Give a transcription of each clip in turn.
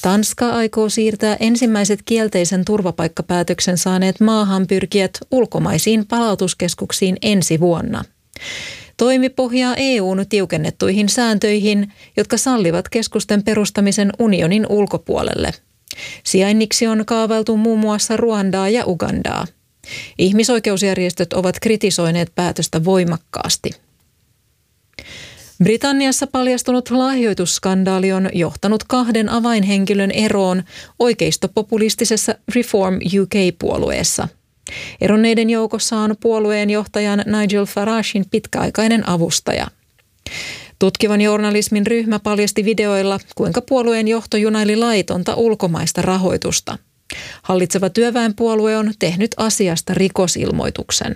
Tanska aikoo siirtää ensimmäiset kielteisen turvapaikkapäätöksen saaneet maahanpyrkijät ulkomaisiin palautuskeskuksiin ensi vuonna. Toimi pohjaa EU:n tiukennettuihin sääntöihin, jotka sallivat keskusten perustamisen unionin ulkopuolelle. Sijainniksi on kaavailtu muun muassa Ruandaa ja Ugandaa. Ihmisoikeusjärjestöt ovat kritisoineet päätöstä voimakkaasti. Britanniassa paljastunut lahjoitusskandaali on johtanut 2 avainhenkilön eroon oikeistopopulistisessa Reform UK-puolueessa. Eronneiden joukossa on puolueen johtajan Nigel Faragen pitkäaikainen avustaja. Tutkivan journalismin ryhmä paljasti videoilla, kuinka puolueen johto junaili laitonta ulkomaista rahoitusta. Hallitseva työväenpuolue on tehnyt asiasta rikosilmoituksen.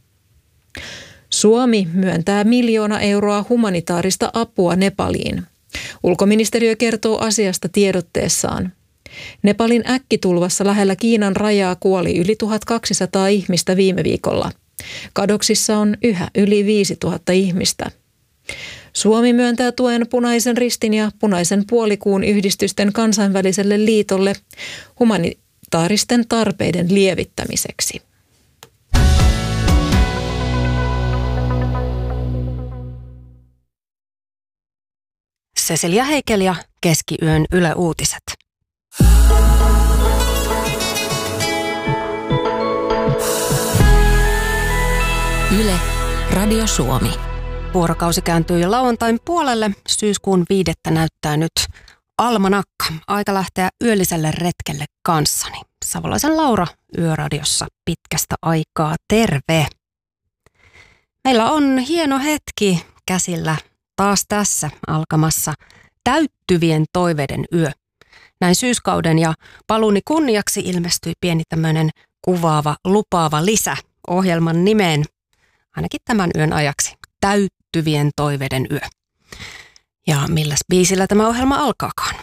Suomi myöntää 1 miljoona euroa humanitaarista apua Nepaliin. Ulkoministeriö kertoo asiasta tiedotteessaan. Nepalin äkkitulvassa lähellä Kiinan rajaa kuoli yli 1200 ihmistä viime viikolla. Kadoksissa on yhä yli 5000 ihmistä. Suomi myöntää tuen Punaisen Ristin ja Punaisen puolikuun yhdistysten kansainväliselle liitolle humanitaaristen tarpeiden lievittämiseksi. Cecilia Heikel ja Keskiyön Yle Uutiset. Yle, Radio Suomi. Vuorokausi kääntyy jo lauantain puolelle. Syyskuun 5. näyttää nyt almanakka. Aika lähteä yölliselle retkelle kanssani. Savolaisen Laura Yöradiossa pitkästä aikaa. Terve! Meillä on hieno hetki käsillä taas tässä alkamassa täyttyvien toiveiden yö. Näin syyskauden ja paluuni kunniaksi ilmestyi pieni tämmöinen kuvaava, lupaava lisä ohjelman nimeen, ainakin tämän yön ajaksi, täyttyvien toiveiden yö. Ja milläs biisillä tämä ohjelma alkaakaan?